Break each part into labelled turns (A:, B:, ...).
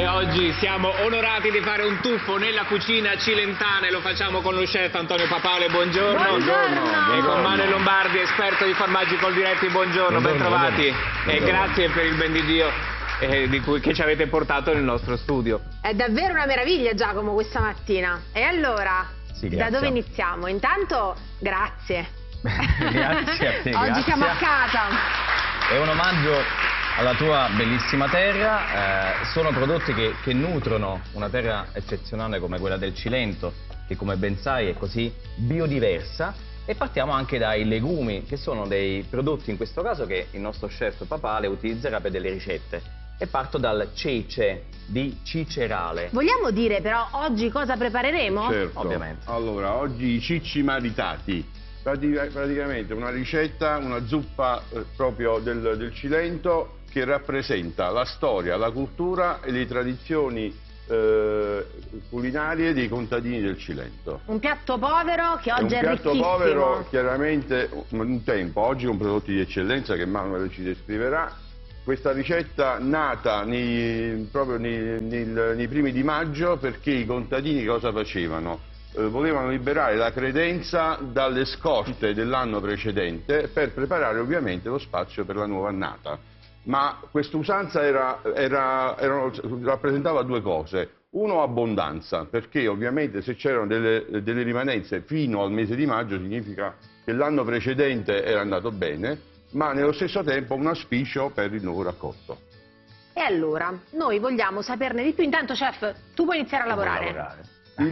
A: E oggi siamo onorati di fare un tuffo nella cucina cilentana e lo facciamo con lo chef Antonio Papale, buongiorno.
B: Buongiorno.
A: E con Manuel Lombardi, esperto di formaggi Coldiretti, buongiorno, ben trovati. E grazie per il ben di Dio che ci avete portato nel nostro studio.
B: È davvero una meraviglia, Giacomo, questa mattina. E allora, da dove iniziamo? Intanto, grazie.
C: Grazie a te.
B: Oggi
C: grazie.
B: siamo a casa.
C: È un omaggio alla tua bellissima terra. Sono prodotti che nutrono una terra eccezionale come quella del Cilento, che come ben sai è così biodiversa. E partiamo anche dai legumi, che sono dei prodotti in questo caso che il nostro chef Papale utilizzerà per delle ricette. E parto dal cece di Cicerale.
B: Vogliamo dire però oggi cosa prepareremo?
D: Certo.
C: Ovviamente.
D: Allora, oggi i cicci maritati. Praticamente una ricetta, una zuppa proprio del Cilento che rappresenta la storia, la cultura e le tradizioni culinarie dei contadini del Cilento.
B: Un piatto povero che oggi è ricchissimo.
D: Un piatto povero, chiaramente, un tempo, oggi con prodotti di eccellenza che Manuel ci descriverà. Questa ricetta nata proprio nei primi di maggio, perché i contadini cosa facevano? Volevano liberare la credenza dalle scorte dell'anno precedente per preparare ovviamente lo spazio per la nuova annata. Ma questa usanza rappresentava due cose. Uno, abbondanza, perché ovviamente se c'erano delle rimanenze fino al mese di maggio significa che l'anno precedente era andato bene, ma nello stesso tempo un auspicio per il nuovo raccolto.
B: E allora, noi vogliamo saperne di più. Intanto, chef, tu puoi iniziare a lavorare.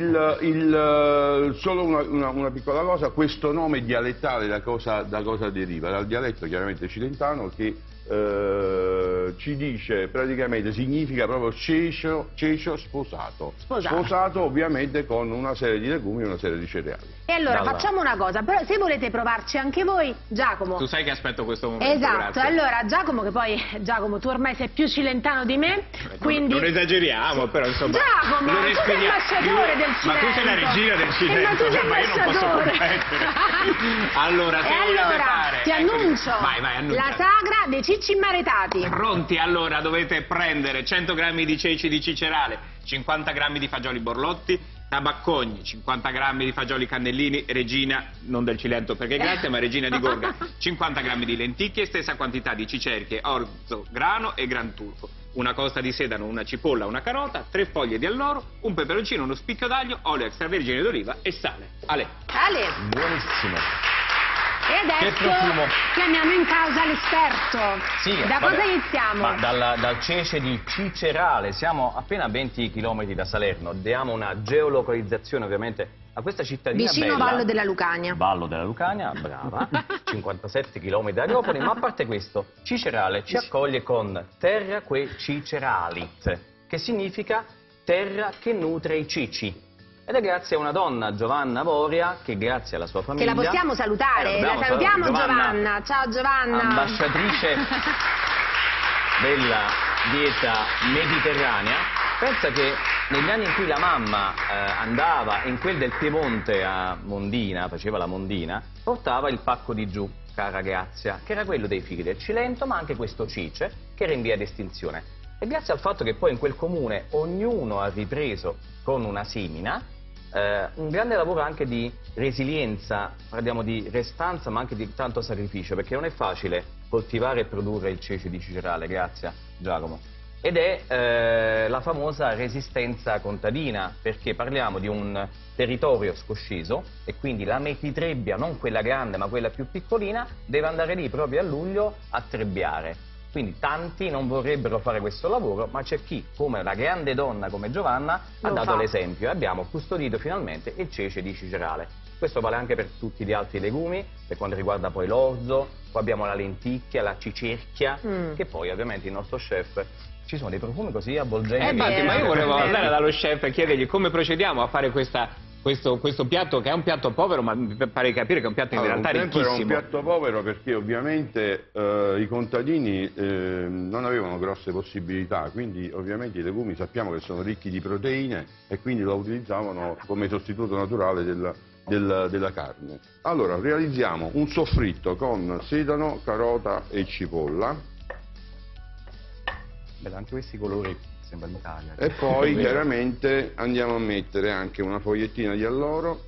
D: Solo una piccola cosa, questo nome dialettale da cosa deriva? Dal dialetto chiaramente cilentano che ci dice praticamente, significa proprio cecio sposato. Sposato ovviamente con una serie di legumi e una serie di cereali.
B: E allora facciamo una cosa, però se volete provarci anche voi, Giacomo.
A: Tu sai che aspetto questo momento.
B: Esatto,
A: grazie.
B: allora Giacomo, che poi Giacomo tu ormai sei più cilentano di me, quindi...
A: Non esageriamo, però insomma...
B: Giacomo,
A: lo
B: tu sei ambasciatore del Cilento.
A: Ma tu sei la regina del Cilento,
B: ma tu sei
A: ma io non posso competere. Allora, se volete fare...
B: ti annuncio
A: annuncia.
B: la sagra dei cicci maritati.
A: Pronti? Allora dovete prendere 100 grammi di ceci di Cicerale, 50 grammi di fagioli borlotti, tabaccogni, 50 grammi di fagioli cannellini, regina, non del Cilento perché grazie, ma regina di Gorga, 50 grammi di lenticchie, stessa quantità di cicerchie, orzo, grano e gran turco, una costa di sedano, una cipolla, una carota, 3 foglie di alloro, un peperoncino, uno spicchio d'aglio, olio extravergine d'oliva e sale. Ale.
C: Buonissimo.
B: E adesso
C: Che profumo.
B: chiamiamo in causa l'esperto.
C: Sì,
B: da cosa iniziamo?
C: Ma dal cece di Cicerale, siamo appena a 20 km da Salerno, diamo una geolocalizzazione ovviamente a questa cittadina
B: vicino
C: bella.
B: Vallo della Lucania.
C: Vallo della Lucania, brava, 57 km da Agropoli, ma a parte questo, Cicerale ci accoglie con terra que Ciceralit, che significa terra che nutre i cicci. Ed è grazie a una donna, Giovanna Voria, che grazie alla sua famiglia...
B: Che la possiamo salutare, la salutiamo Giovanna. Ciao Giovanna.
C: Ambasciatrice della dieta mediterranea. Pensa che negli anni in cui la mamma andava in quel del Piemonte a Mondina, faceva la mondina, portava il pacco di giù, cara Grazia, che era quello dei figli del Cilento, ma anche questo cice, che era in via di estinzione. E grazie al fatto che poi in quel comune ognuno ha ripreso con una simina, un grande lavoro anche di resilienza, parliamo di restanza ma anche di tanto sacrificio, perché non è facile coltivare e produrre il cece di Cicerale, grazie Giacomo. Ed è la famosa resistenza contadina, perché parliamo di un territorio scosceso e quindi la metitrebbia, non quella grande ma quella più piccolina, deve andare lì proprio a luglio a trebbiare. Quindi tanti non vorrebbero fare questo lavoro, ma c'è chi, come la grande donna come Giovanna, ha dato l'esempio e abbiamo custodito finalmente il cece di Cicerale. Questo vale anche per tutti gli altri legumi, per quanto riguarda poi l'orzo, poi abbiamo la lenticchia, la cicerchia, che poi ovviamente il nostro chef... Ci sono dei profumi così avvolgenti.
A: Infatti, ma io volevo andare dallo chef e chiedergli come procediamo a fare questo piatto, che è un piatto povero, ma mi pare capire che è un piatto in realtà ricchissimo.
D: Era un piatto povero perché ovviamente i contadini non avevano grosse possibilità, quindi ovviamente i legumi sappiamo che sono ricchi di proteine e quindi lo utilizzavano come sostituto naturale della carne. Allora realizziamo un soffritto con sedano, carota e cipolla.
E: Beh, anche questi colori sembra l'Italia.
D: E poi chiaramente andiamo a mettere anche una fogliettina di alloro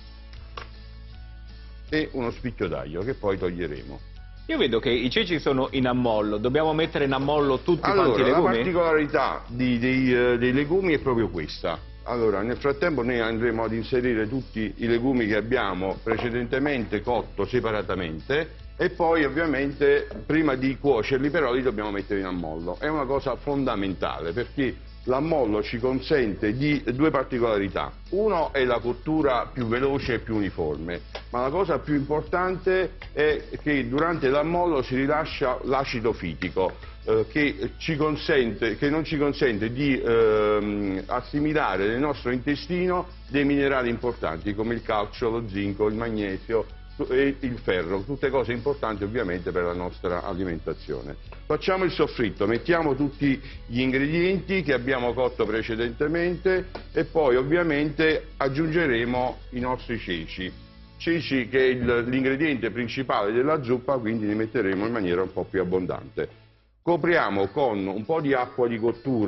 D: e uno spicchio d'aglio che poi toglieremo.
A: Io vedo che i ceci sono in ammollo, dobbiamo mettere in ammollo tutti quanti i legumi?
D: La particolarità dei legumi è proprio questa. Allora, nel frattempo noi andremo ad inserire tutti i legumi che abbiamo precedentemente cotto separatamente e poi ovviamente prima di cuocerli però li dobbiamo mettere in ammollo. È una cosa fondamentale perché l'ammollo ci consente di due particolarità. Uno è la cottura più veloce e più uniforme, ma la cosa più importante è che durante l'ammollo si rilascia l'acido fitico che non ci consente di assimilare nel nostro intestino dei minerali importanti come il calcio, lo zinco, il magnesio e il ferro, tutte cose importanti ovviamente per la nostra alimentazione. Facciamo il soffritto, mettiamo tutti gli ingredienti che abbiamo cotto precedentemente e poi ovviamente aggiungeremo i nostri ceci che è l'ingrediente principale della zuppa, quindi li metteremo in maniera un po' più abbondante. Copriamo con un po' di acqua di cottura